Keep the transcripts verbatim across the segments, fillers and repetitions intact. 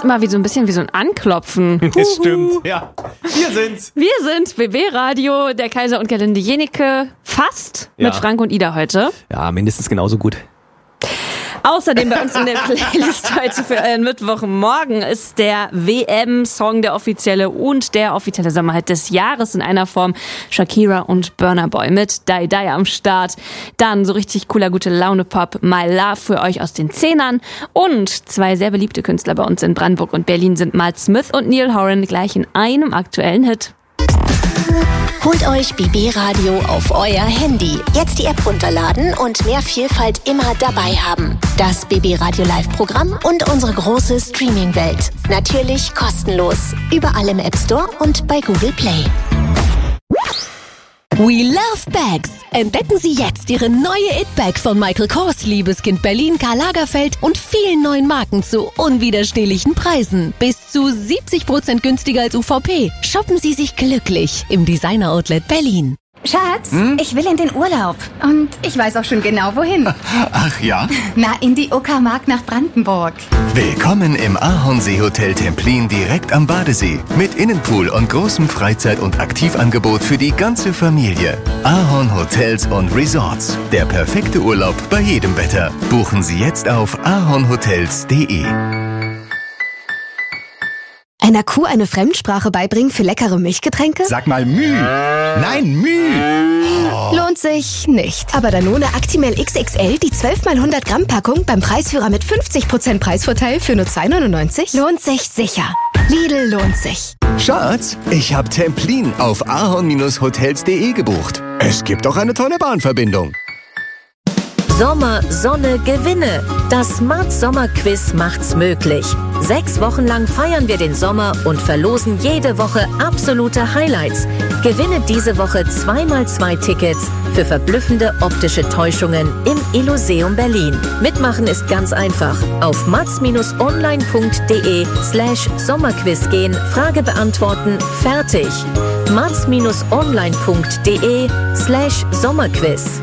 immer wie so ein bisschen wie so ein Anklopfen. Das stimmt, ja. Wir sind's. Wir sind B B-Radio, der Kaiser und Gerlinde Jenike, fast Ja. mit Frank und Ida heute. Ja, mindestens genauso gut. Außerdem bei uns in der Playlist heute für euren Mittwochmorgen ist der W M-Song, der offizielle und der offizielle Sommerhit des Jahres in einer Form. Shakira und Burna Boy mit Die Die am Start. Dann so richtig cooler Gute-Laune-Pop My Love für euch aus den Zehnern. Und zwei sehr beliebte Künstler bei uns in Brandenburg und Berlin sind Mal Smith und Neil Horan gleich in einem aktuellen Hit. Holt euch B B-Radio auf euer Handy. Jetzt die App runterladen und mehr Vielfalt immer dabei haben. Das B B-Radio Live-Programm und unsere große Streaming-Welt. Natürlich kostenlos. Überall im App Store und bei Google Play. We love bags. Entdecken Sie jetzt Ihre neue It-Bag von Michael Kors, Liebeskind Berlin, Karl Lagerfeld und vielen neuen Marken zu unwiderstehlichen Preisen. Bis zu siebzig Prozent günstiger als U V P. Shoppen Sie sich glücklich im Designer Outlet Berlin. Schatz, hm? ich will in den Urlaub. Und ich weiß auch schon genau, wohin. Ach ja? Na, in die Uckermark nach Brandenburg. Willkommen im Ahornsee-Hotel Templin direkt am Badesee. Mit Innenpool und großem Freizeit- und Aktivangebot für die ganze Familie. Ahorn Hotels und Resorts. Der perfekte Urlaub bei jedem Wetter. Buchen Sie jetzt auf ahornhotels punkt de. Einer Kuh eine Fremdsprache beibringen für leckere Milchgetränke? Sag mal Müh. Nein, Müh. Oh. Lohnt sich nicht. Aber Danone Actimel X X L, die zwölf mal hundert Gramm Packung beim Preisführer mit fünfzig Prozent Preisvorteil für nur zwei neunundneunzig? Lohnt sich sicher. Lidl lohnt sich. Schatz, ich hab Templin auf ahorn hotels punkt de gebucht. Es gibt auch eine tolle Bahnverbindung. Sommer, Sonne, Gewinne. Das Smart Sommer Quiz macht's möglich. Sechs Wochen lang feiern wir den Sommer und verlosen jede Woche absolute Highlights. Gewinne diese Woche zwei mal zwei Tickets für verblüffende optische Täuschungen im Illuseum Berlin. Mitmachen ist ganz einfach. Auf mats-online.de slash Sommerquiz gehen, Frage beantworten, fertig. mats-online.de slash Sommerquiz.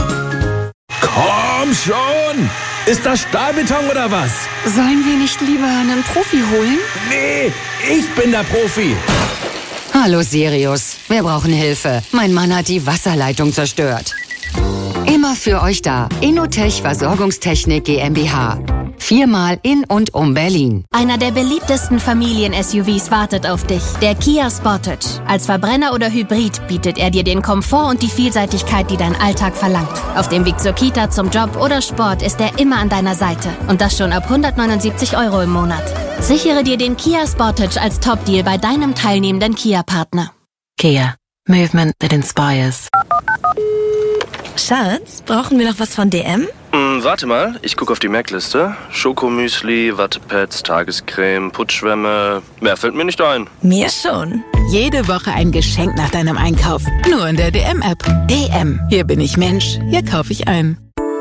Komm schon! Ist das Stahlbeton oder was? Sollen wir nicht lieber einen Profi holen? Nee, ich bin der Profi. Hallo Sirius, wir brauchen Hilfe. Mein Mann hat die Wasserleitung zerstört. Immer für euch da. Innotech Versorgungstechnik GmbH. Viermal in und um Berlin. Einer der beliebtesten Familien-S U Vs wartet auf dich. Der Kia Sportage. Als Verbrenner oder Hybrid bietet er dir den Komfort und die Vielseitigkeit, die dein Alltag verlangt. Auf dem Weg zur Kita, zum Job oder Sport ist er immer an deiner Seite. Und das schon ab hundertneunundsiebzig Euro im Monat. Sichere dir den Kia Sportage als Top-Deal bei deinem teilnehmenden Kia-Partner. Kia. Movement that inspires. Schatz, brauchen wir noch was von D M? Hm, warte mal, ich gucke auf die Merkliste. Schokomüsli, Wattepads, Tagescreme, Putzschwämme. Mehr fällt mir nicht ein. Mir schon. Jede Woche ein Geschenk nach deinem Einkauf. Nur in der D M-App. D M. Hier bin ich Mensch. Hier kaufe ich ein.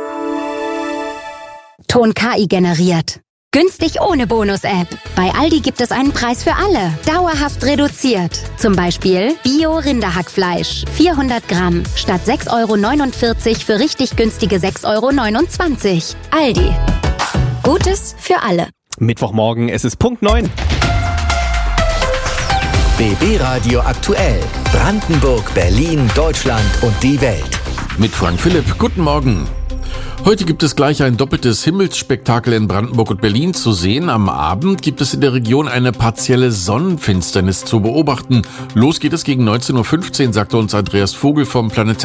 Ton K I generiert. Günstig ohne Bonus-App. Bei Aldi gibt es einen Preis für alle. Dauerhaft reduziert. Zum Beispiel Bio-Rinderhackfleisch. vierhundert Gramm. Statt sechs Euro neunundvierzig für richtig günstige sechs Euro neunundzwanzig. Aldi. Gutes für alle. Mittwochmorgen, es ist Punkt neun. B B-Radio aktuell. Brandenburg, Berlin, Deutschland und die Welt. Mit Frank Philipp. Guten Morgen. Heute gibt es gleich ein doppeltes Himmelsspektakel in Brandenburg und Berlin zu sehen. Am Abend gibt es in der Region eine partielle Sonnenfinsternis zu beobachten. Los geht es gegen neunzehn Uhr fünfzehn, sagte uns Andreas Vogel vom Planetarium.